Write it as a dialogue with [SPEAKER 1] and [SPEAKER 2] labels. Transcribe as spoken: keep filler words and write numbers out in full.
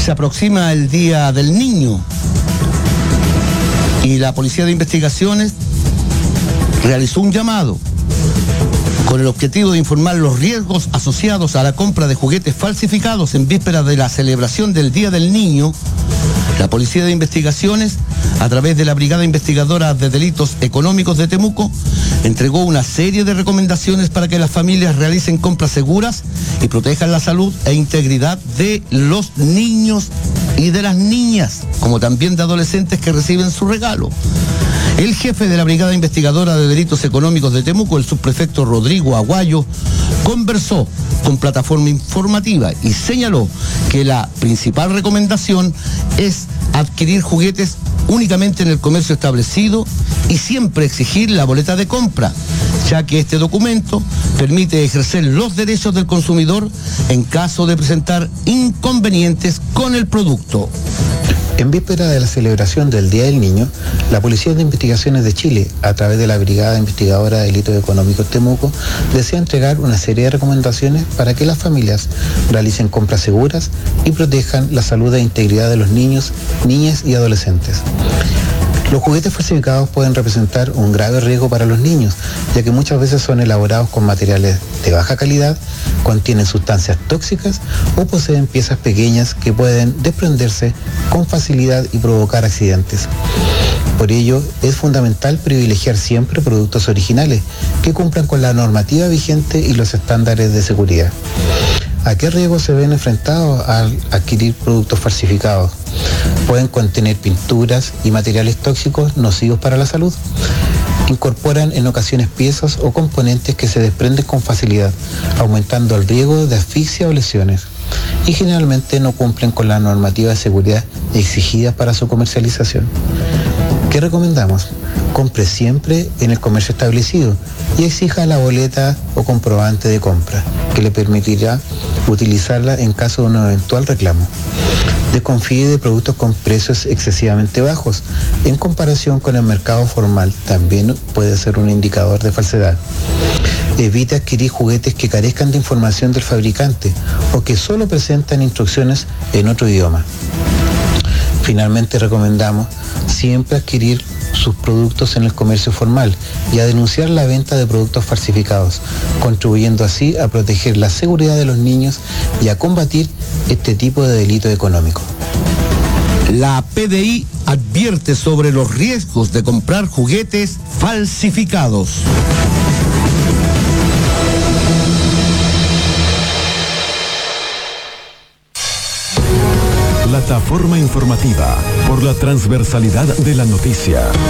[SPEAKER 1] Se aproxima el Día del Niño y la Policía de Investigaciones realizó un llamado con el objetivo de informar los riesgos asociados a la compra de juguetes falsificados en vísperas de la celebración del Día del Niño. La Policía de Investigaciones, a través de la Brigada Investigadora de Delitos Económicos de Temuco, entregó una serie de recomendaciones para que las familias realicen compras seguras y protejan la salud e integridad de los niños y de las niñas, como también de adolescentes que reciben su regalo. El jefe de la Brigada Investigadora de Delitos Económicos de Temuco, el subprefecto Rodrigo Aguayo, conversó con Plataforma Informativa y señaló que la principal recomendación es adquirir juguetes únicamente en el comercio establecido y siempre exigir la boleta de compra, ya que este documento permite ejercer los derechos del consumidor en caso de presentar inconvenientes con el producto.
[SPEAKER 2] En víspera de la celebración del Día del Niño, la Policía de Investigaciones de Chile, a través de la Brigada Investigadora de Delitos Económicos Temuco, desea entregar una serie de recomendaciones para que las familias realicen compras seguras y protejan la salud e integridad de los niños, niñas y adolescentes. Los juguetes falsificados pueden representar un grave riesgo para los niños, ya que muchas veces son elaborados con materiales de baja calidad, contienen sustancias tóxicas o poseen piezas pequeñas que pueden desprenderse con facilidad y provocar accidentes. Por ello, es fundamental privilegiar siempre productos originales que cumplan con la normativa vigente y los estándares de seguridad. ¿A qué riesgos se ven enfrentados al adquirir productos falsificados? Pueden contener pinturas y materiales tóxicos nocivos para la salud. Incorporan en ocasiones piezas o componentes que se desprenden con facilidad, aumentando el riesgo de asfixia o lesiones. Y generalmente no cumplen con la normativa de seguridad exigida para su comercialización. ¿Qué recomendamos? Compre siempre en el comercio establecido y exija la boleta o comprobante de compra, que le permitirá utilizarla en caso de un eventual reclamo. Desconfíe de productos con precios excesivamente bajos. En comparación con el mercado formal, también puede ser un indicador de falsedad. Evite adquirir juguetes que carezcan de información del fabricante o que solo presentan instrucciones en otro idioma. Finalmente, recomendamos siempre adquirir sus productos en el comercio formal y a denunciar la venta de productos falsificados, contribuyendo así a proteger la seguridad de los niños y a combatir este tipo de delito económico.
[SPEAKER 1] La P D I advierte sobre los riesgos de comprar juguetes falsificados.
[SPEAKER 3] Plataforma informativa por la transversalidad de la noticia.